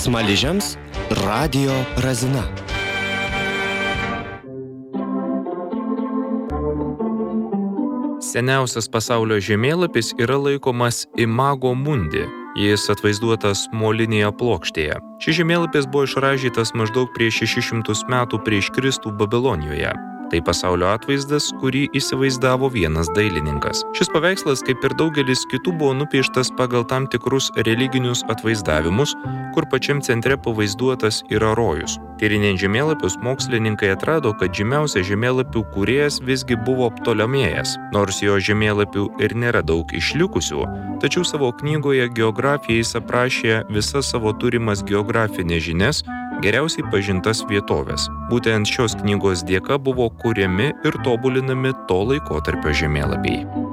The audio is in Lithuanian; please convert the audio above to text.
Smaližiams Radio Razina. Seniausias pasaulio žemėlapis yra laikomas Imago Mundi. Jis atvaizduotas molinėje plokštėje. Šis žemėlapis buvo išrašytas maždaug prieš 600 metų prieš Kristų Babilonijoje. Tai pasaulio atvaizdas, kurį įsivaizdavo vienas dailininkas. Šis paveikslas, kaip ir daugelis kitų, buvo nupieštas pagal tam tikrus religinius atvaizdavimus, kur pačiam centre pavaizduotas yra rojus. Tyrinėjant žemėlapius, mokslininkai atrado, kad žymiausias žemėlapių kūrėjas visgi buvo Ptolemėjas. Nors jo žemėlapių ir nėra daug išlikusių, tačiau savo knygoje Geografija jis aprašė visas savo turimas geografinės žinias, geriausiai pažintas vietovės. Būtent šios knygos dėka buvo kuriami ir tobulinami to laikotarpio žemėlapiai.